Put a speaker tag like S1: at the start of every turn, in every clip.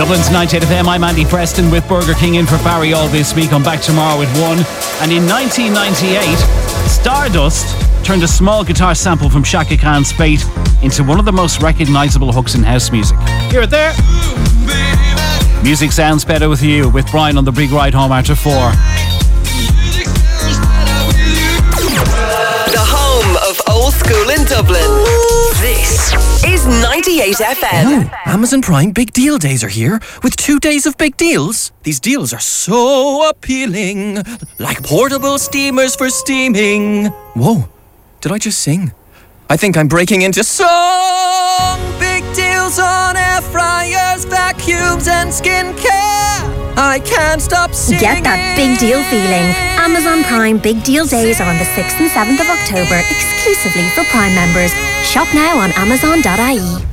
S1: Dublin's 98 FM, I'm Andy Preston with Burger King in for Barry all this week. I'm back tomorrow with one. And in 1998, Stardust turned a small guitar sample from Chaka Khan's Fate into one of the most recognisable hooks in house music. Hear it there. Music sounds better with you, with Brian on the big ride home after 4.
S2: The home of old school in Dublin. This is 98 FM.
S3: Oh, Amazon Prime Big Deal Days are here with 2 days of big deals. These deals are so appealing, like portable steamers for steaming. Whoa, did I just sing? I think I'm breaking into song. Big deals on air fryers, vacuums and skincare. I can't stop singing.
S4: Get that big deal feeling. Amazon Prime Big Deal Days are on the 6th and 7th of October, exclusively for Prime members. Shop now on amazon.ie.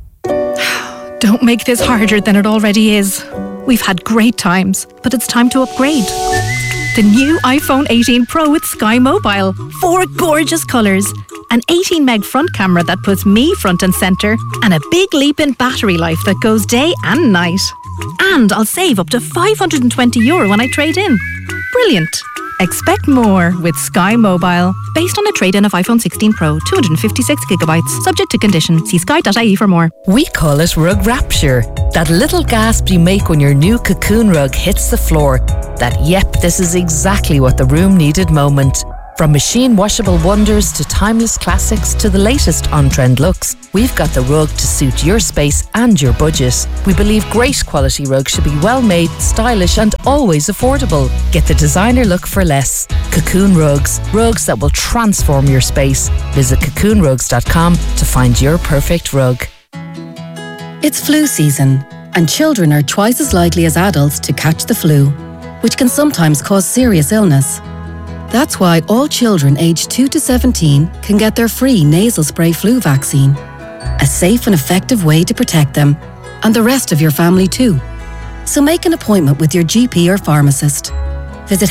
S5: Don't make this harder than it already is. We've had great times, but it's time to upgrade. The new iPhone 18 Pro with Sky Mobile. 4 gorgeous colours. An 18 meg front camera that puts me front and centre. And a big leap in battery life that goes day and night. And I'll save up to €520 when I trade in. Brilliant. Expect more with Sky Mobile. Based on a trade-in of iPhone 16 Pro, 256GB. Subject to condition. See sky.ie for more.
S6: We call it rug rapture. That little gasp you make when your new Cocoon rug hits the floor. That, yep, this is exactly what the room needed moment. From machine washable wonders to timeless classics to the latest on-trend looks, we've got the rug to suit your space and your budget. We believe great quality rugs should be well made, stylish and always affordable. Get the designer look for less. Cocoon Rugs. Rugs that will transform your space. Visit cocoonrugs.com to find your perfect rug.
S7: It's flu season, and children are twice as likely as adults to catch the flu, which can sometimes cause serious illness. That's why all children aged 2 to 17 can get their free nasal spray flu vaccine. A safe and effective way to protect them, and the rest of your family too. So make an appointment with your GP or pharmacist. Visit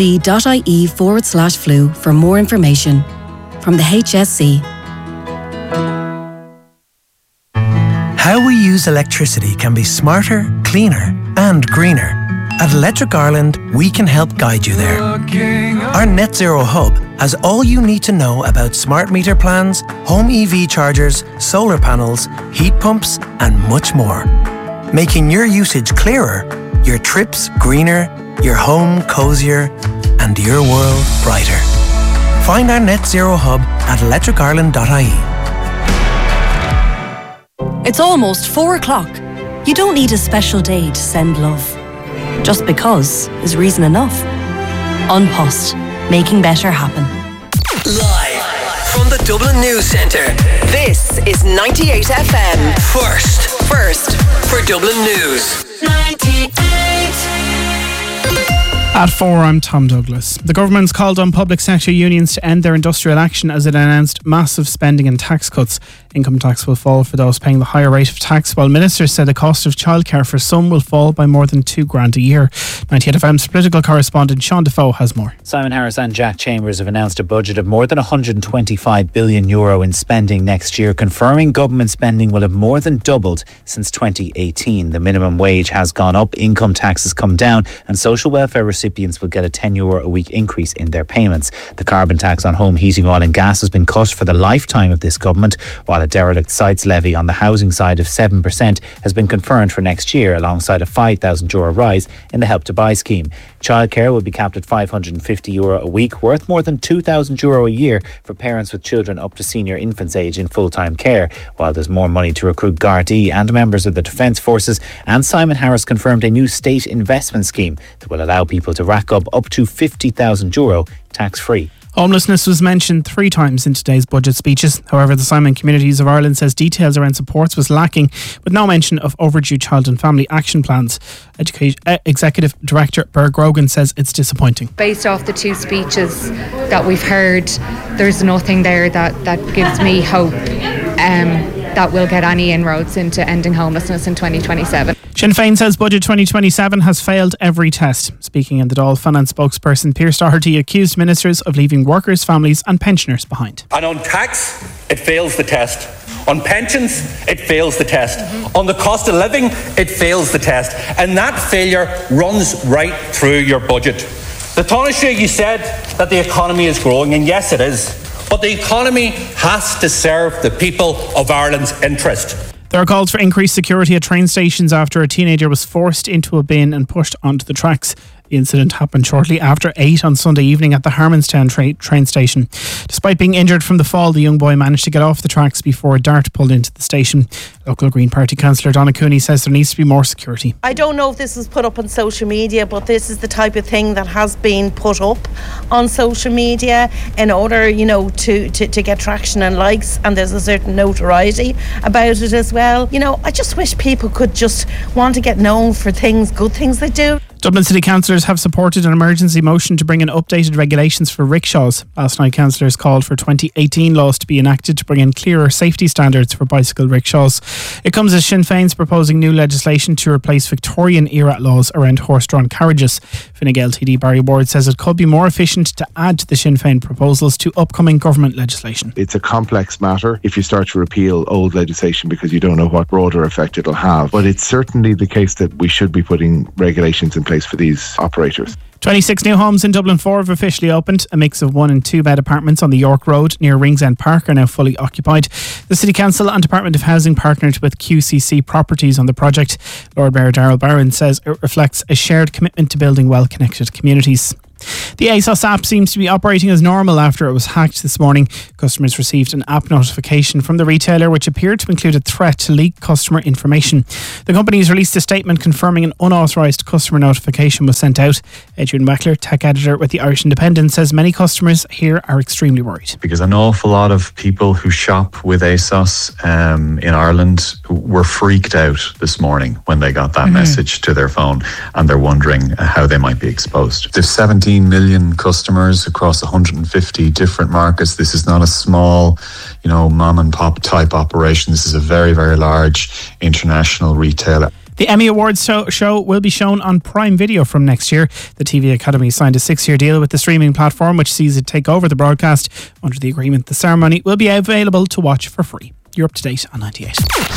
S7: hsc.ie/flu for more information. From the HSC.
S8: How we use electricity can be smarter, cleaner and greener. At Electric Ireland, we can help guide you there. Our Net Zero Hub has all you need to know about smart meter plans, home EV chargers, solar panels, heat pumps and much more. Making your usage clearer, your trips greener, your home cozier and your world brighter. Find our Net Zero Hub at electricireland.ie.
S9: It's almost 4 o'clock. You don't need a special day to send love. Just because is reason enough. An Post, making better happen.
S2: Live from the Dublin News Centre, this is 98 FM. First for Dublin News. 98.
S10: At 4, I'm Tom Douglas. The government's called on public sector unions to end their industrial action as it announced massive spending and tax cuts. Income tax will fall for those paying the higher rate of tax, while ministers said the cost of childcare for some will fall by more than $2,000 a year. 98 FM's political correspondent Sean Defoe has more.
S11: Simon Harris and Jack Chambers have announced a budget of more than €125 billion in spending next year, confirming government spending will have more than doubled since 2018. The minimum wage has gone up, income tax has come down, and social welfare recipients will get a €10 a week increase in their payments. The carbon tax on home heating, oil and gas has been cut for the lifetime of this government, while a derelict sites levy on the housing side of 7% has been confirmed for next year, alongside a €5,000 rise in the Help to Buy scheme. Childcare will be capped at €550 a week, worth more than €2,000 a year for parents with children up to senior infants age in full-time care, while there's more money to recruit Gardaí and members of the Defence Forces. And Simon Harris confirmed a new state investment scheme that will allow people to rack up to €50,000 tax-free.
S10: Homelessness was mentioned 3 times in today's budget speeches. However, the Simon Communities of Ireland says details around supports was lacking, with no mention of overdue child and family action plans. Executive Director Ber Grogan says it's disappointing.
S12: Based off the 2 speeches that we've heard, there's nothing there that gives me hope that we'll get any inroads into ending homelessness in 2027.
S10: Sinn Féin says Budget 2027 has failed every test. Speaking in the Dáil, finance spokesperson Pearse Doherty accused ministers of leaving workers, families and pensioners behind.
S13: And on tax, it fails the test. On pensions, it fails the test. On the cost of living, it fails the test. And that failure runs right through your budget. The Taoiseach, you said that the economy is growing, and yes, it is. But the economy has to serve the people of Ireland's interest.
S10: There are calls for increased security at train stations after a teenager was forced into a bin and pushed onto the tracks. The incident happened shortly after 8 on Sunday evening at the Harmonstown train station. Despite being injured from the fall, the young boy managed to get off the tracks before a dart pulled into the station. Local Green Party councillor Donna Cooney says there needs to be more security.
S14: I don't know if this was put up on social media, but this is the type of thing that has been put up on social media in order, to get traction and likes, and there's a certain notoriety about it as well. I just wish people could just want to get known for good things they do.
S10: Dublin City councillors have supported an emergency motion to bring in updated regulations for rickshaws. Last night, councillors called for 2018 laws to be enacted to bring in clearer safety standards for bicycle rickshaws. It comes as Sinn Féin's proposing new legislation to replace Victorian-era laws around horse-drawn carriages. Fine Gael TD Barry Ward says it could be more efficient to add to the Sinn Féin proposals to upcoming government legislation.
S15: It's a complex matter if you start to repeal old legislation because you don't know what broader effect it'll have. But it's certainly the case that we should be putting regulations in place for these operators.
S10: 26 new homes in Dublin 4 have officially opened. A mix of 1 and 2 bed apartments on the York Road near Ringsend Park are now fully occupied. The City Council and Department of Housing partnered with QCC Properties on the project. Lord Mayor Darrell Barron says it reflects a shared commitment to building well-connected communities. The ASOS app seems to be operating as normal after it was hacked this morning. Customers received an app notification from the retailer which appeared to include a threat to leak customer information. The company has released a statement confirming an unauthorised customer notification was sent out. Adrian Wackler, tech editor with the Irish Independent, says many customers here are extremely worried.
S16: Because an awful lot of people who shop with ASOS in Ireland were freaked out this morning when they got that message to their phone, and they're wondering how they might be exposed. There's 17 million customers across 150 different markets. This is not a small, mom and pop type operation. This is a very, very large international retailer.
S10: The Emmy Awards show will be shown on Prime Video from next year. The TV Academy signed a 6-year deal with the streaming platform, which sees it take over the broadcast. Under the agreement, the ceremony will be available to watch for free. You're up to date on 98.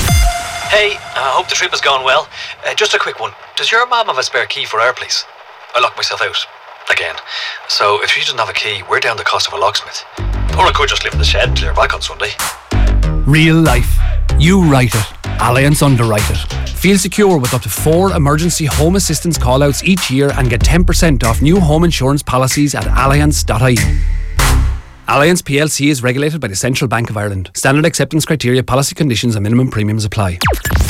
S17: Hey, I hope the trip has gone well. Just a quick one. Does your mum have a spare key for our place? I locked myself out. Again. So if she doesn't have a key, we're down the cost of a locksmith. Or I could just live in the shed until you're back on Sunday.
S18: Real life. You write it. Allianz underwrite it. Feel secure with up to 4 emergency home assistance callouts each year and get 10% off new home insurance policies at allianz.ie. Allianz PLC is regulated by the Central Bank of Ireland. Standard acceptance criteria, policy conditions and minimum premiums apply.